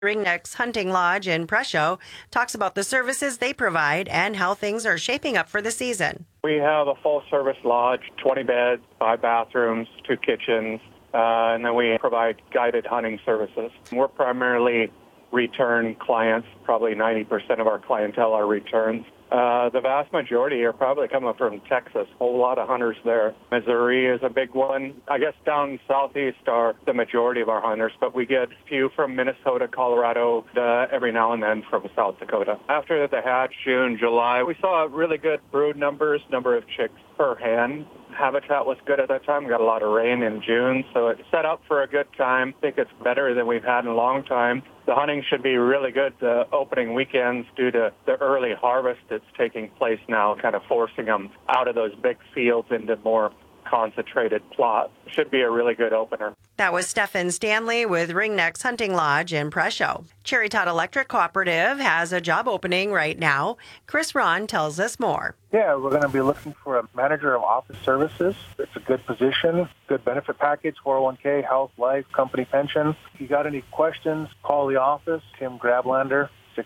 Ringneck's Hunting Lodge in Presho talks about the services they provide and how things are shaping up for the season. We have a full-service lodge, 20 beds, 5 bathrooms, 2 kitchens, and then we provide guided hunting services. We're primarily return clients. Probably 90% of our clientele are returns. The vast majority are probably coming from Texas. A whole lot of hunters there. Missouri is a big one. I guess down southeast are the majority of our hunters, but we get a few from Minnesota, Colorado, every now and then from South Dakota. After the hatch, June, July, we saw really good brood numbers, number of chicks per hen. Habitat was good at that time. We got a lot of rain in June, so it set up for a good time. I think it's better than we've had in a long time. The hunting should be really good the opening weekends due to the early harvest that's taking place now, kind of forcing them out of those big fields into more concentrated plots. Should be a really good opener. That was Stephen Stanley with Ringneck's Hunting Lodge in Presho. Cherry Todd Electric Cooperative has a job opening right now. Chris Ron tells us more. Yeah, we're going to be looking for a manager of office services. It's a good position, good benefit package, 401k, health, life, company pension. If you got any questions, call the office, Tim Grablander,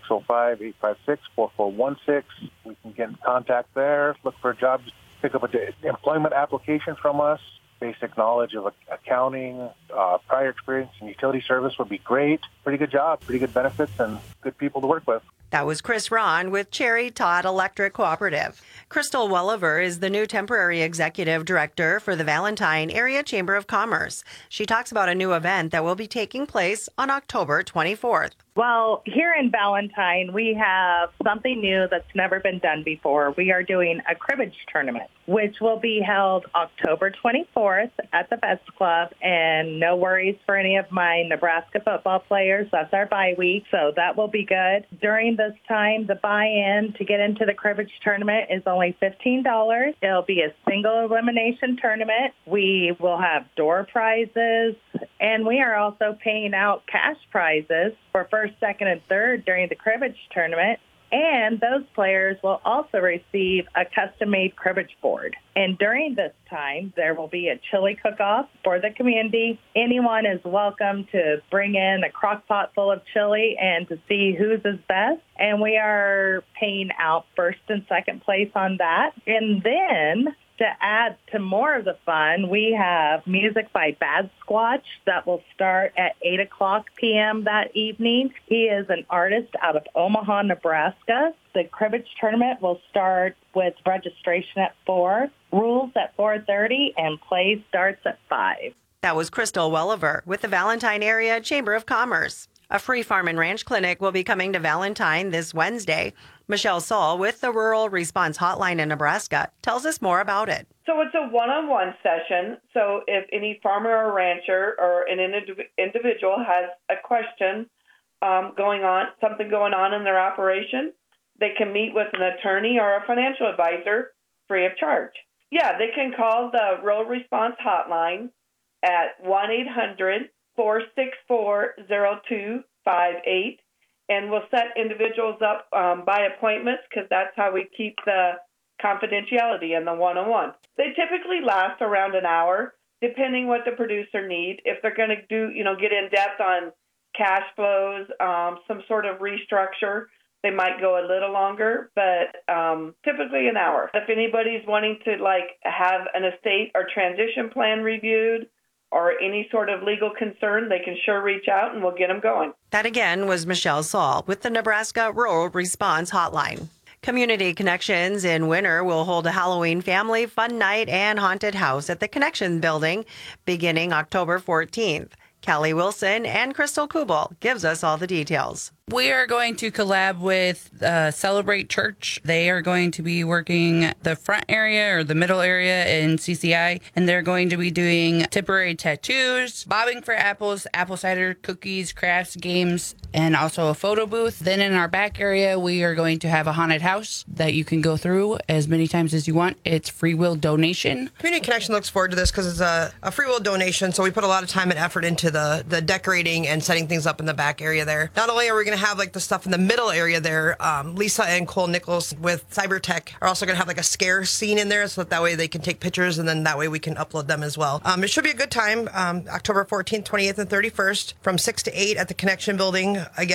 605-856-4416. We can get in contact there, look for a job, pick up an employment application from us. Basic knowledge of accounting, prior experience in utility service would be great. Pretty good job, pretty good benefits, and good people to work with. That was Chris Ron with Cherry Todd Electric Cooperative. Crystal Welliver is the new temporary executive director for the Valentine Area Chamber of Commerce. She talks about a new event that will be taking place on October 24th. Well, here in Valentine, we have something new that's never been done before. We are doing a cribbage tournament, which will be held October 24th at the Vets Club. And no worries for any of my Nebraska football players. That's our bye week, so that will be good. During this time, the buy-in to get into the cribbage tournament is only $15. It'll be a single elimination tournament. We will have door prizes, and we are also paying out cash prizes for first, second, and third during the cribbage tournament. And those players will also receive a custom-made cribbage board. And during this time, there will be a chili cook-off for the community. Anyone is welcome to bring in a crock pot full of chili and to see whose is best. And we are paying out first and second place on that. And then to add to more of the fun, we have music by Bad Squatch that will start at 8 o'clock p.m. that evening. He is an artist out of Omaha, Nebraska. The cribbage tournament will start with registration at 4, rules at 4:30, and play starts at 5. That was Crystal Welliver with the Valentine Area Chamber of Commerce. A free farm and ranch clinic will be coming to Valentine this Wednesday. Michelle Saul with the Rural Response Hotline in Nebraska tells us more about it. So it's a one-on-one session. So if any farmer or rancher or an individual has a question something going on in their operation, they can meet with an attorney or a financial advisor free of charge. Yeah, they can call the Rural Response Hotline at 1-800-464-0258, and we'll set individuals up by appointments because that's how we keep the confidentiality in the one-on-one. They typically last around an hour, depending what the producer needs. If they're going to get in depth on cash flows, some sort of restructure, they might go a little longer, but typically an hour. If anybody's wanting to have an estate or transition plan reviewed, or any sort of legal concern, they can sure reach out and we'll get them going. That again was Michelle Saul with the Nebraska Rural Response Hotline. Community Connections in Winter will hold a Halloween family fun night and haunted house at the Connection Building beginning October 14th. Callie Wilson and Crystal Kubel gives us all the details. We are going to collab with Celebrate Church. They are going to be working the front area or the middle area in CCI, and they're going to be doing temporary tattoos, bobbing for apples, apple cider, cookies, crafts, games, and also a photo booth. Then in our back area, we are going to have a haunted house that you can go through as many times as you want. It's free will donation. Community Connection looks forward to this because it's a free will donation, so we put a lot of time and effort into the decorating and setting things up in the back area there. Not only are we going to going to have like the stuff in the middle area there. Lisa and Cole Nichols with Cybertech are also going to have like a scare scene in there, so that way they can take pictures, and then that way we can upload them as well. It should be a good time. October 14th, 28th, and 31st from 6 to 8 at the Connection Building. Again,